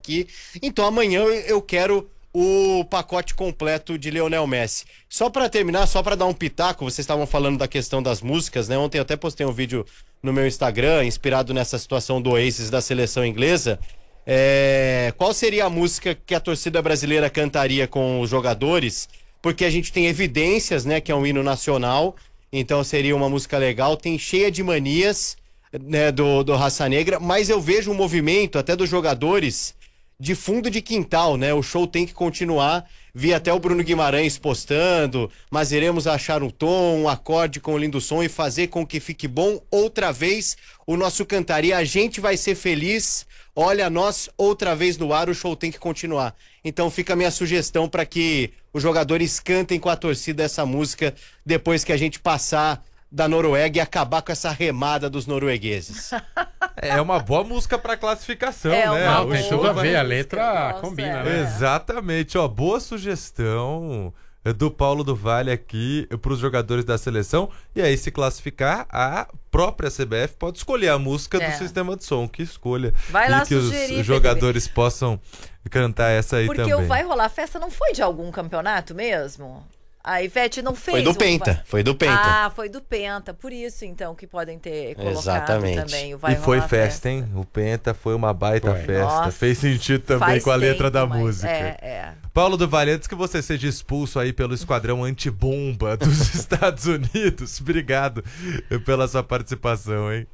aqui. Então amanhã eu quero o pacote completo de Lionel Messi. Só para terminar, só para dar um pitaco, vocês estavam falando da questão das músicas, né? Ontem eu até postei um vídeo no meu Instagram, inspirado nessa situação do Oasis da seleção inglesa. Qual seria a música que a torcida brasileira cantaria com os jogadores? Porque a gente tem evidências, né, que é um hino nacional, então seria uma música legal, tem Cheia de Manias, né, do Raça Negra, mas eu vejo um movimento até dos jogadores de fundo de quintal, né? O show tem que continuar. Vi até o Bruno Guimarães postando, mas iremos achar um tom, um acorde com o lindo som e fazer com que fique bom outra vez o nosso cantaria. A gente vai ser feliz. Olha, nós outra vez no ar, o show tem que continuar. Então fica a minha sugestão para que os jogadores cantem com a torcida essa música depois que a gente passar da Noruega e acabar com essa remada dos noruegueses. É uma boa música para classificação, É né? uma Não, tem tudo a ver, a letra Nossa, combina, né? Exatamente, ó, boa sugestão do Paulo do Vale aqui para os jogadores da seleção. E aí, se classificar, a própria CBF pode escolher a música do sistema de som, que escolha. Vai lá e que sugerir, os jogadores possam cantar essa aí porque também. o Vai Rolar Festa não foi de algum campeonato mesmo? A Ivete não fez. Foi do Penta, foi do Penta. Ah, foi do Penta. Por isso, então, que podem ter colocado Exatamente. também o Vai E foi Rolar festa, hein? O Penta foi uma baita Foi. festa. Nossa, Fez sentido também faz com a letra tempo, da mas música. Paulo do Vale, antes que você seja expulso aí pelo esquadrão antibomba dos Estados Unidos, obrigado pela sua participação, hein?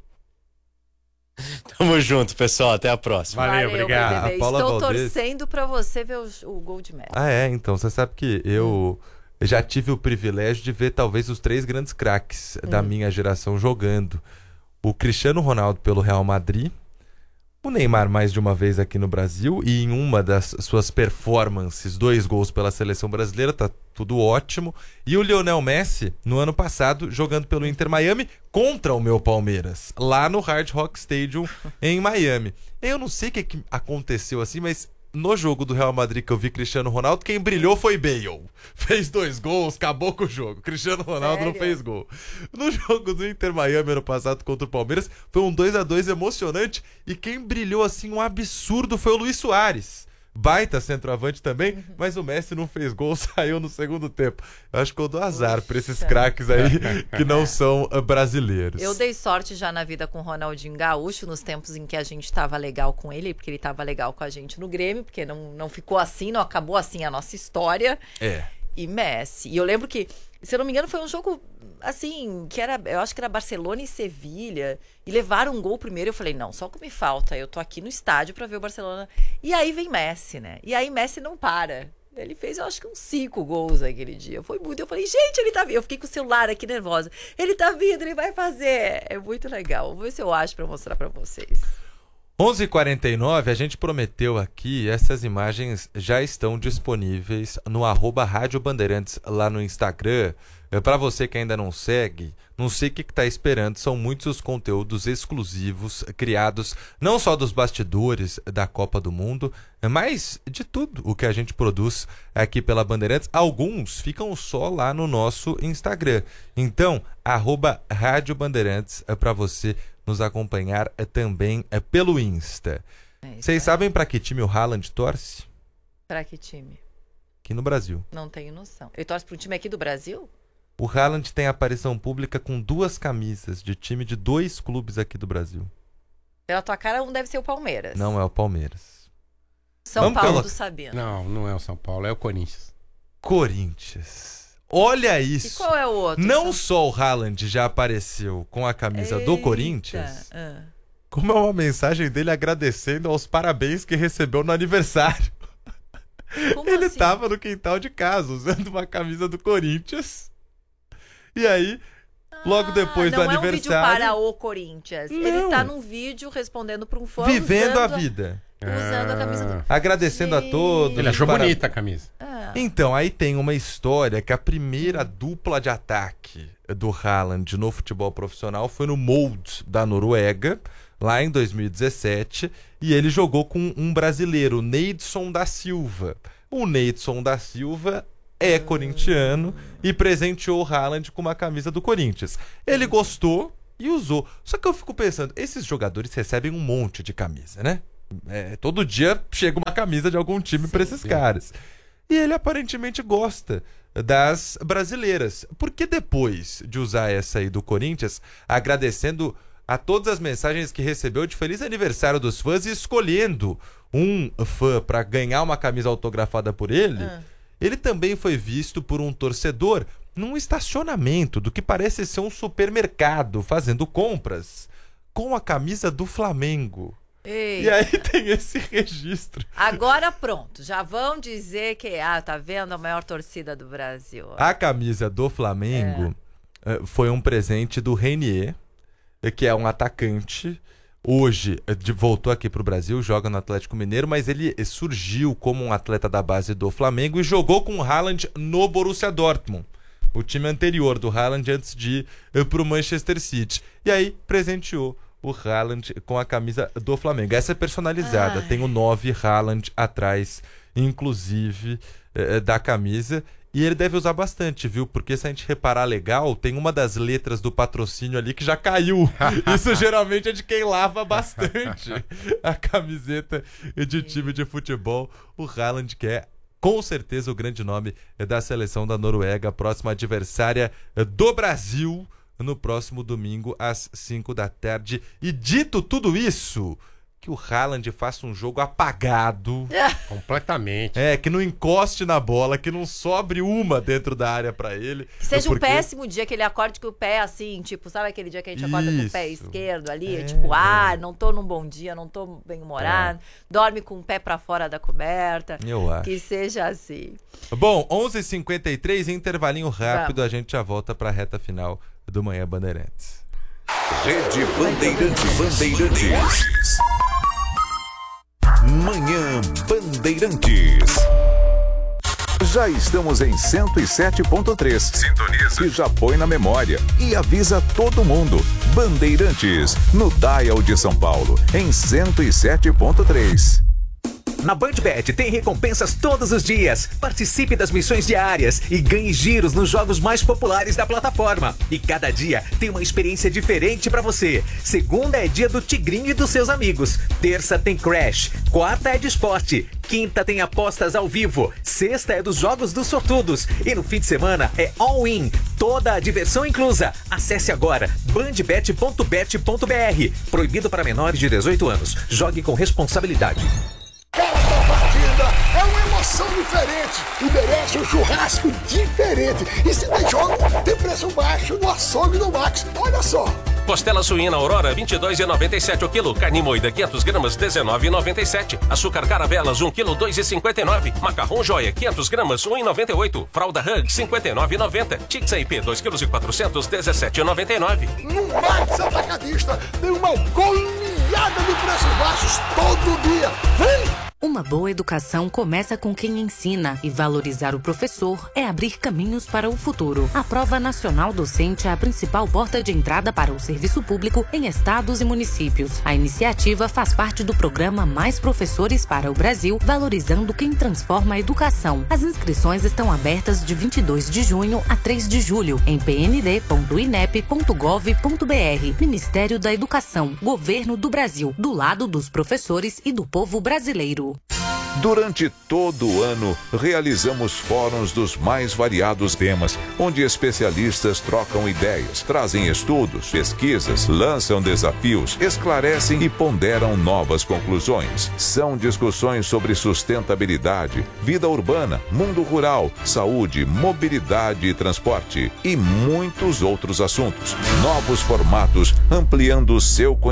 Tamo junto, pessoal. Até a próxima. Valeu, obrigado. BBB. A Paula Estou Valdez. torcendo pra você ver o gol de Messi. Ah, é? Então, você sabe que eu já tive o privilégio de ver talvez os 3 grandes craques da minha geração jogando. O Cristiano Ronaldo pelo Real Madrid, o Neymar mais de uma vez aqui no Brasil e em uma das suas performances, 2 gols pela seleção brasileira, tá tudo ótimo. E o Lionel Messi, no ano passado, jogando pelo Inter Miami contra o meu Palmeiras, lá no Hard Rock Stadium em Miami. Eu não sei o que aconteceu assim, mas no jogo do Real Madrid que eu vi Cristiano Ronaldo, quem brilhou foi Bale. Fez 2 gols, acabou com o jogo. Cristiano Ronaldo não fez gol. No jogo do Inter Miami ano passado contra o Palmeiras, foi um 2-2 emocionante e quem brilhou assim um absurdo foi o Luis Soares. Baita centroavante também, mas o Messi não fez gol, saiu no segundo tempo. Eu acho que eu dou azar pra esses craques aí que não são brasileiros. Eu dei sorte já na vida com o Ronaldinho Gaúcho, nos tempos em que a gente tava legal com ele, porque ele tava legal com a gente no Grêmio, porque não ficou assim, não acabou assim a nossa história. E Messi. E eu lembro que, se eu não me engano, foi um jogo assim, que era, eu acho que era Barcelona e Sevilha, e levaram um gol primeiro. Eu falei, não, só o que me falta, eu tô aqui no estádio pra ver o Barcelona. E aí vem Messi, né? E aí Messi não para. Ele fez, eu acho que uns 5 gols aquele dia. Foi muito. Eu falei, gente, ele tá vindo. Eu fiquei com o celular aqui nervosa. Ele tá vindo, ele vai fazer. É muito legal. Vou ver se eu acho pra mostrar pra vocês. 11h49, a gente prometeu aqui, essas imagens já estão disponíveis no @Rádio Bandeirantes lá no Instagram. Para você que ainda não segue, não sei o que está esperando, são muitos os conteúdos exclusivos criados não só dos bastidores da Copa do Mundo, mas de tudo o que a gente produz aqui pela Bandeirantes. Alguns ficam só lá no nosso Instagram. Então, @Rádio Bandeirantes para você nos acompanhar também pelo Insta. Vocês sabem para que time o Haaland torce? Pra que time? Aqui no Brasil. Não tenho noção. Ele torce pra um time aqui do Brasil? O Haaland tem aparição pública com 2 camisas de time de 2 clubes aqui do Brasil. Pela tua cara, um deve ser o Palmeiras. Não é o Palmeiras. São Vamos Paulo pela- do Sabino. Não é o São Paulo, é o Corinthians. Corinthians. Olha E isso. qual é o outro? Não só o Haaland já apareceu com a camisa do Corinthians, como é uma mensagem dele agradecendo aos parabéns que recebeu no aniversário. Como Ele assim? tava no quintal de casa usando uma camisa do Corinthians. E aí, logo depois do não é um vídeo aniversário, para o Corinthians. Não. Ele tá num vídeo respondendo pra um fã. vivendo a usando vida. Usando a camisa do... Agradecendo a todos. Ele achou para- bonita a camisa. Então, aí tem uma história que a primeira dupla de ataque do Haaland no futebol profissional foi no Molde da Noruega, lá em 2017, e ele jogou com um brasileiro, Neidson da Silva. O Neidson da Silva é corintiano e presenteou o Haaland com uma camisa do Corinthians. Ele gostou e usou. Só que eu fico pensando, esses jogadores recebem um monte de camisa, né? Todo dia chega uma camisa de algum time para esses caras. E ele aparentemente gosta das brasileiras. Porque depois de usar essa aí do Corinthians, agradecendo a todas as mensagens que recebeu de feliz aniversário dos fãs e escolhendo um fã para ganhar uma camisa autografada por ele, ele também foi visto por um torcedor num estacionamento do que parece ser um supermercado, fazendo compras, com a camisa do Flamengo. Ei. E aí tem esse registro. Agora pronto, já vão dizer que, tá vendo, a maior torcida do Brasil. A camisa do Flamengo foi um presente do Renier, que é um atacante. Hoje voltou aqui pro Brasil, joga no Atlético Mineiro, mas ele surgiu como um atleta da base do Flamengo e jogou com o Haaland no Borussia Dortmund, o time anterior do Haaland antes de ir pro Manchester City. E aí presenteou o Haaland com a camisa do Flamengo. Essa é personalizada, tem o 9 Haaland atrás, inclusive, da camisa. E ele deve usar bastante, viu? Porque se a gente reparar legal, tem uma das letras do patrocínio ali que já caiu. Isso geralmente é de quem lava bastante a camiseta de time de futebol. O Haaland, que é com certeza o grande nome da seleção da Noruega, próxima adversária do Brasil, no próximo domingo, às 5 da tarde. E dito tudo isso, que o Haaland faça um jogo apagado. Completamente. Que não encoste na bola, que não sobre uma dentro da área pra ele. Que seja um péssimo dia, que ele acorde com o pé assim, tipo, sabe aquele dia que a gente acorda com o pé esquerdo ali? Não tô num bom dia, não tô bem-humorado. Dorme com o pé pra fora da coberta. Eu acho. Que seja assim. Bom, 11h53, intervalinho rápido, a gente já volta pra reta final do Manhã Bandeirantes. Rede Bandeirantes. Manhã Bandeirantes. Já estamos em 107.3. Sintoniza. E já põe na memória e avisa todo mundo. Bandeirantes, no Dial de São Paulo, em 107.3. Na BandBet tem recompensas todos os dias. Participe das missões diárias e ganhe giros nos jogos mais populares da plataforma. E cada dia tem uma experiência diferente pra você. Segunda é dia do Tigrinho e dos seus amigos. Terça tem Crash. Quarta é de esporte. Quinta tem apostas ao vivo. Sexta é dos jogos dos sortudos. E no fim de semana é all-in. Toda a diversão inclusa. Acesse agora bandbet.bet.br. Proibido para menores de 18 anos. Jogue com responsabilidade. Cada partida é uma emoção diferente e merece um churrasco diferente. E se tem jogo, tem preço baixo no açougue do Max. Olha só. Costela suína Aurora, R$ 22,97 o quilo. Carne moída, 500 gramas, R$ 19,97. Açúcar Caravelas, 1 quilo, R$ 2,59. Macarrão Joia, 500 gramas, R$ 1,98. Fralda Hug, R$ 59,90. Tix IP, 2 quilos e 400, R$ 17,99. No Max Atacadista tem uma goleada de preços baixos todo dia. Vem! Uma boa educação começa com quem ensina, e valorizar o professor é abrir caminhos para o futuro. A Prova Nacional Docente é a principal porta de entrada para o serviço público em estados e municípios. A iniciativa faz parte do programa Mais Professores para o Brasil, valorizando quem transforma a educação. As inscrições estão abertas de 22 de junho a 3 de julho em pnd.inep.gov.br. Ministério da Educação, Governo do Brasil, do lado dos professores e do povo brasileiro. Durante todo o ano, realizamos fóruns dos mais variados temas, onde especialistas trocam ideias, trazem estudos, pesquisas, lançam desafios, esclarecem e ponderam novas conclusões. São discussões sobre sustentabilidade, vida urbana, mundo rural, saúde, mobilidade e transporte e muitos outros assuntos. Novos formatos, ampliando o seu conhecimento